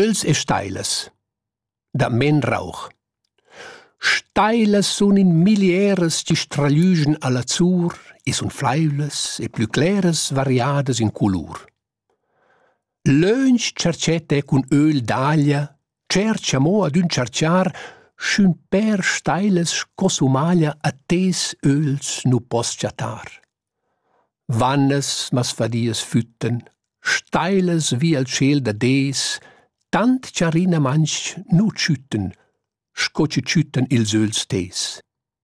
öls e steilas. Da men rauch. Steilas sun in milieras ci stragliuschen all'azur e sun flaivlas e plü claras variadas in culur. Lönch cercete cun öl d'aglia, cercia mo ad un cerciar schün per steilas scosumaglia a tes öls nu pos chatar. Vannas mas fadias fütten, steilas wie al ciel da des, tant charina manch nu ciütten, sco ci ciütten ils öls tes.